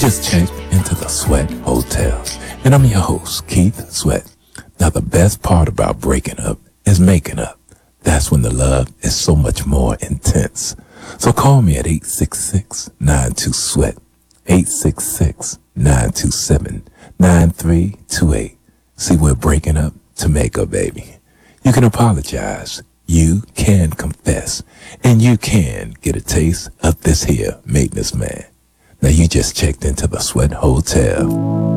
just checked into the Sweat Hotel, and I'm your host, Keith Sweat. Now, the best part about breaking up is making up. That's when the love is so much more intense. So call me at 866-92-SWEAT, 866-927-9328. See, we're breaking up to make up, baby. You can apologize, you can confess, and you can get a taste of this here maintenance man. Now, you just checked into the Sweat Hotel.